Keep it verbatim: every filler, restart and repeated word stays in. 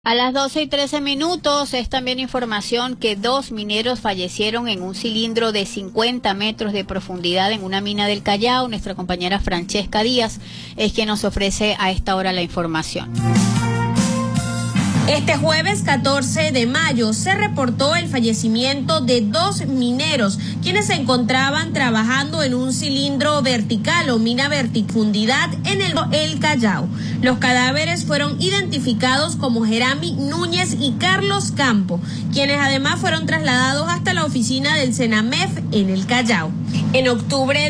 A las doce y trece minutos es también información que dos mineros fallecieron en un cilindro de cincuenta metros de profundidad en una mina del Callao. Nuestra compañera Francesca Díaz es quien nos ofrece a esta hora la información. Este jueves catorce de mayo se reportó el fallecimiento de dos mineros quienes se encontraban trabajando en un cilindro vertical o mina vertifundidad en el, el Callao. Los cadáveres fueron identificados como Jerami Núñez y Carlos Campo, quienes además fueron trasladados hasta la oficina del Senamef en el Callao. En octubre